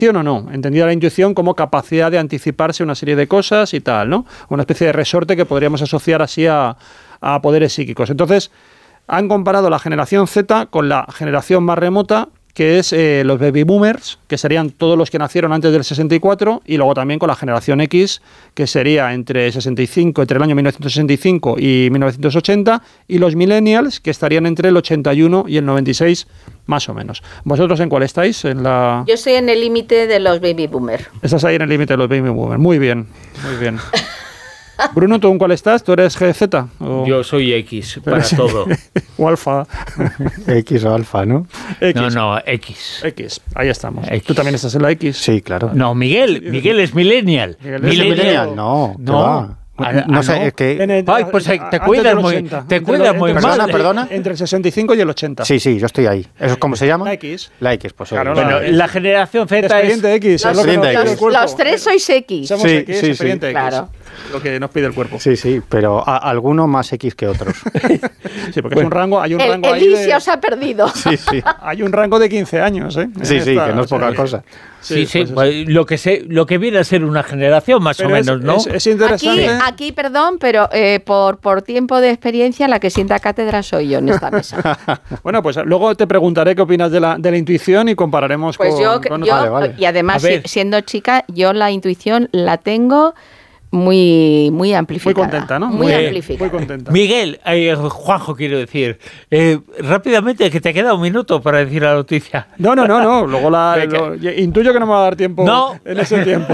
o no, entendida la intuición como capacidad de anticiparse una serie de cosas y tal, ¿no? Una especie de resorte que podríamos asociar así a poderes psíquicos. Entonces, han comparado la generación Z con la generación más remota, que es los baby boomers, que serían todos los que nacieron antes del 64, y luego también con la generación X, que sería entre el año 1965 y 1980, y los millennials, que estarían entre el 81 y el 96, más o menos. ¿Vosotros en cuál estáis? Yo estoy en el límite de los baby boomers. Estás ahí en el límite de los baby boomers. Muy bien, muy bien. Bruno, ¿tú en cuál estás? ¿Tú eres GZ? ¿O? Yo soy X para todo. O alfa. X o alfa, ¿no? X. No, X. X, ahí estamos. X. ¿Tú también estás en la X? Sí, claro. No, Miguel es millennial. Millennial, no. No sé, es que... Ay, pues te cuidas muy mal. Perdona. Entre el 65 y el 80. Sí, yo estoy ahí. ¿Eso es cómo se llama? La X. La X, pues claro, bueno, la generación Z es... X. Los tres sois X. Somos X, sí, expediente X. Claro. Lo que nos pide el cuerpo. Sí, pero algunos más X que otros. Sí, porque es un rango, hay un rango el ahí I se ha perdido. Sí. Hay un rango de 15 años, ¿eh? Sí, que no es poca cosa. Sí, pues lo que viene a ser una generación más o menos, ¿no? Es interesante. Aquí, perdón, pero por tiempo de experiencia la que sienta cátedra soy yo en esta mesa. Bueno, pues luego te preguntaré qué opinas de la intuición y compararemos pues con vale. Y además, siendo chica, yo la intuición la tengo muy amplificada. Muy contenta, ¿no? Muy amplificada. Muy contenta. Miguel, Juanjo, quiero decir, rápidamente, que te queda un minuto para decir la noticia. No. Luego intuyo que no me va a dar tiempo en ese tiempo.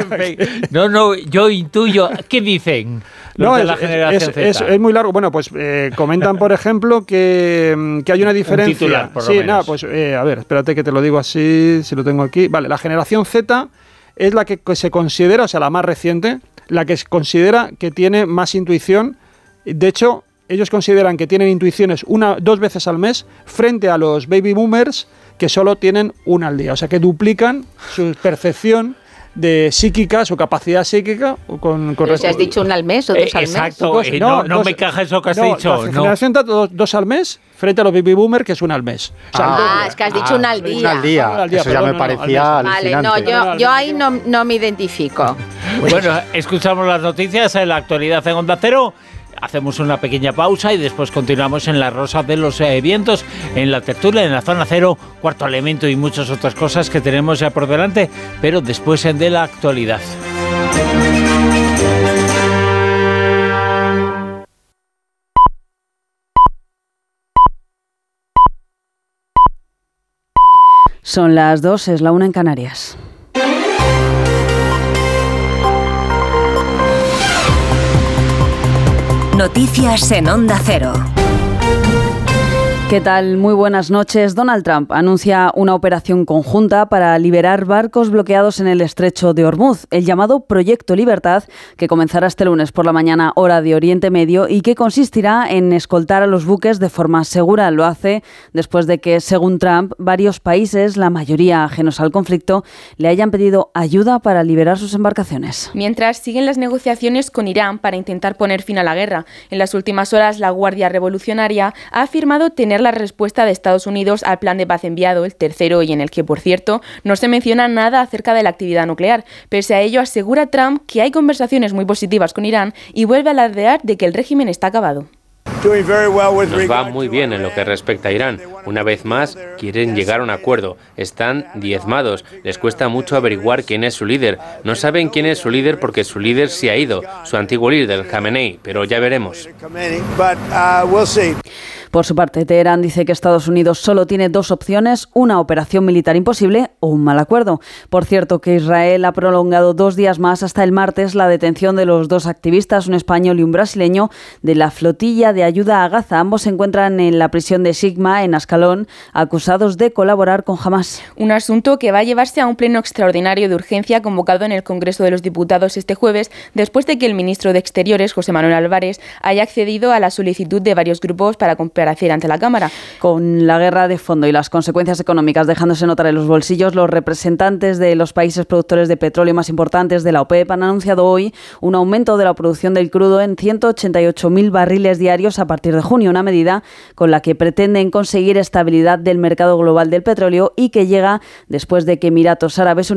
No, yo intuyo. ¿Qué dicen los de la generación Z? Es muy largo. Bueno, pues comentan, por ejemplo, que hay una diferencia. Un titular, por lo menos. Pues a ver, espérate que te lo digo así, si lo tengo aquí. Vale, la generación Z es la que se considera, o sea, la más reciente, la que se considera que tiene más intuición. De hecho, ellos consideran que tienen intuiciones 2 veces al mes frente a los baby boomers que solo tienen una al día. O sea, que duplican su percepción de psíquica, su capacidad psíquica con si has dicho una al mes o 2 al mes. Exacto, no me encaja eso que has dicho. La generación está 2 al mes frente a los baby boomers, que es una al mes. O sea, es que has dicho una al día. Una al día. Eso ya me parecía alucinante. Vale, yo ahí no me identifico. Bueno, escuchamos las noticias en la actualidad en Onda Cero. Hacemos una pequeña pausa y después continuamos en la Rosa de los Vientos, en la tertulia, en la Zona Cero, Cuarto Elemento y muchas otras cosas que tenemos ya por delante, pero después de la actualidad. Son las 2, es la 1 en Canarias. Noticias en Onda Cero. ¿Qué tal? Muy buenas noches. Donald Trump anuncia una operación conjunta para liberar barcos bloqueados en el estrecho de Hormuz, el llamado Proyecto Libertad, que comenzará este lunes por la mañana, hora de Oriente Medio, y que consistirá en escoltar a los buques de forma segura. Lo hace después de que, según Trump, varios países, la mayoría ajenos al conflicto, le hayan pedido ayuda para liberar sus embarcaciones. Mientras siguen las negociaciones con Irán para intentar poner fin a la guerra. En las últimas horas, la Guardia Revolucionaria ha afirmado tener la respuesta de Estados Unidos al plan de paz enviado, el tercero, y en el que, por cierto, no se menciona nada acerca de la actividad nuclear. Pese a ello, asegura Trump que hay conversaciones muy positivas con Irán y vuelve a alardear de que el régimen está acabado. Nos va muy bien en lo que respecta a Irán. Una vez más, quieren llegar a un acuerdo. Están diezmados. Les cuesta mucho averiguar quién es su líder. No saben quién es su líder porque su líder se ha ido, su antiguo líder, Khamenei, pero ya veremos. Por su parte, Teherán dice que Estados Unidos solo tiene 2 opciones, una operación militar imposible o un mal acuerdo. Por cierto, que Israel ha prolongado 2 días más hasta el martes la detención de los 2 activistas, un español y un brasileño, de la flotilla de ayuda a Gaza. Ambos se encuentran en la prisión de Sigma, en Ascalón, acusados de colaborar con Hamás. Un asunto que va a llevarse a un pleno extraordinario de urgencia convocado en el Congreso de los Diputados este jueves, después de que el ministro de Exteriores, José Manuel Álvarez, haya accedido a la solicitud de varios grupos para comparecer ante la Cámara. Con la guerra de fondo y las consecuencias económicas dejándose notar en los bolsillos, los representantes de los países productores de petróleo más importantes de la OPEP han anunciado hoy un aumento de la producción del crudo en 188.000 barriles diarios a partir de junio, una medida con la que pretenden conseguir estabilidad del mercado global del petróleo y que llega después de que Emiratos Árabes